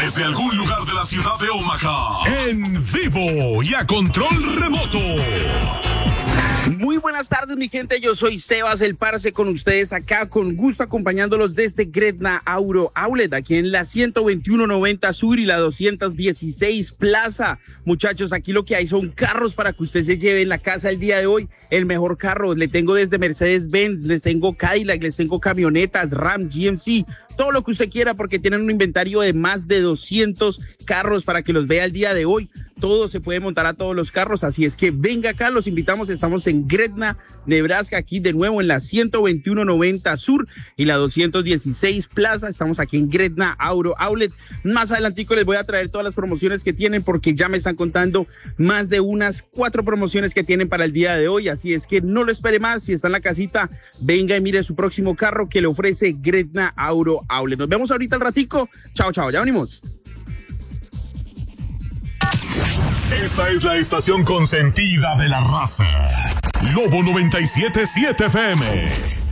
Desde algún lugar de la ciudad de Omaha, en vivo y a control remoto. Muy buenas tardes, mi gente. Yo soy Sebas el Parce con ustedes acá, con gusto acompañándolos desde Gretna Auto Outlet, aquí en la 12190 Sur y la 216 Plaza. Muchachos, aquí lo que hay son carros para que usted se lleve en la casa el día de hoy. El mejor carro, le tengo desde Mercedes-Benz, les tengo Cadillac, les tengo camionetas, Ram, GMC, todo lo que usted quiera, porque tienen un inventario de más de 200 carros para que los vea el día de hoy. Todo se puede montar a todos los carros, así es que venga acá, los invitamos. Estamos en Gretna, Nebraska, aquí de nuevo en la 12190 Sur y la 216 Plaza. Estamos aquí en Gretna Auto Outlet. Más adelantico les voy a traer todas las promociones que tienen, porque ya me están contando más de unas 4 promociones que tienen para el día de hoy, así es que no lo espere más. Si está en la casita, venga y mire su próximo carro que le ofrece Gretna Auto Outlet. Nos vemos ahorita al ratico. Chao, chao, ya venimos. Esta es la estación consentida de la raza. Lobo 97.7 FM.